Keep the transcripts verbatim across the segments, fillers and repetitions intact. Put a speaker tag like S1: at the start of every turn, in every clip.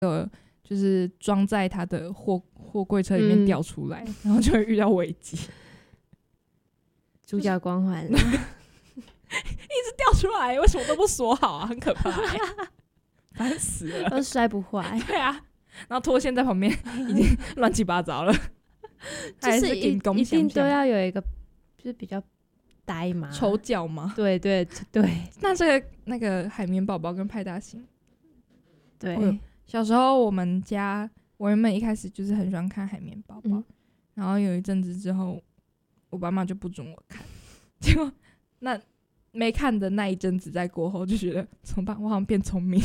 S1: 呃，就是装在他的货货柜车里面掉出来、嗯，然后就会遇到危机。
S2: 主角光环、啊，一
S1: 直掉出来，为什么都不锁好啊？很可怕、欸，烦死了，
S2: 都摔不坏。
S1: 对啊，然后拖线在旁边已经乱七八糟了，
S2: 就是一一定都要有一个，就是比较呆嘛，
S1: 丑角吗？
S2: 对对对。
S1: 那这个那个海绵宝宝跟派大星，
S2: 对，
S1: 小时候我们家我原本一开始就是很喜欢看海绵宝宝、嗯，然后有一阵子之后，我爸妈就不准我看，结果那没看的那一阵子在过后就觉得怎么办？我好像变聪明，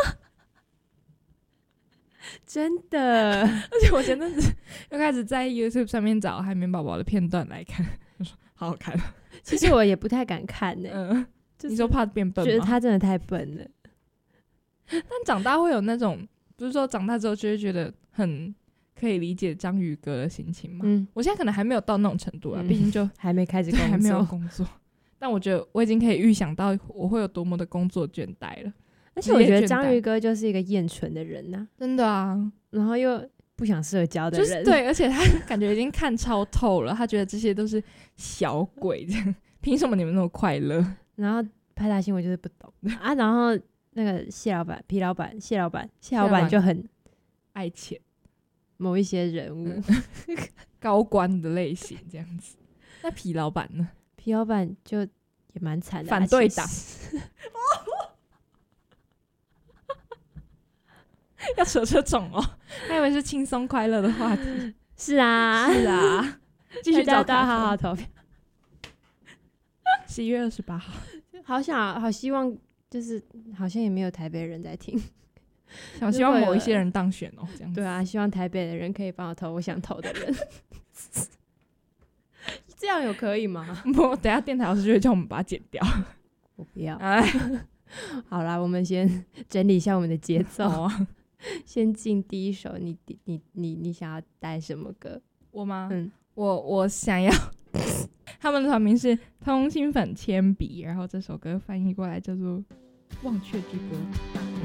S2: 真的。
S1: 而且我前阵子又开始在 YouTube 上面找海绵宝宝的片段来看，就说好好看。
S2: 其实我也不太敢看呢、欸
S1: 嗯就是，你说怕变笨吗？
S2: 觉得他真的太笨了。
S1: 但长大会有那种，不是说长大之后就会觉得很可以理解章鱼哥的心情吗？嗯，我现在可能还没有到那种程度啊，毕、嗯、竟就
S2: 还没开始工作，
S1: 还没有工作。但我觉得我已经可以预想到我会有多么的工作倦怠了。
S2: 而且我觉得章鱼哥就是一个厌蠢的人呐、啊，
S1: 真的啊，
S2: 然后又不想社交的人，
S1: 就是对，而且他感觉已经看超透了，他觉得这些都是小鬼，这样凭什么你们那么快乐？
S2: 然后派大星我就是不懂啊，然后那个谢老板、皮老板、谢老板、谢老板就很
S1: 爱钱，
S2: 某一些人物、嗯、
S1: 高官的类型这样子。那皮老板呢？
S2: 皮老板就也蛮惨的、啊，
S1: 反对党。要扯这种哦，还以为是轻松快乐的话题。
S2: 是啊，
S1: 是啊，继续找
S2: 大家好好投票。
S1: 十一月二十八号，
S2: 好想好希望，就是好像也没有台北人在听，
S1: 好希望某一些人当选哦，这样子。
S2: 对啊，希望台北的人可以帮我投我想投的人。这样有可以吗？
S1: 不，等一下电台老师就会叫我们把它剪掉。
S2: 我不要。哎，好啦，我们先整理一下我们的节奏啊。先进第一首，你你你你想要带什么歌？
S1: 我吗？
S2: 嗯，
S1: 我我想要，他们的团名是通心粉铅笔，然后这首歌翻译过来叫做《忘却之歌》。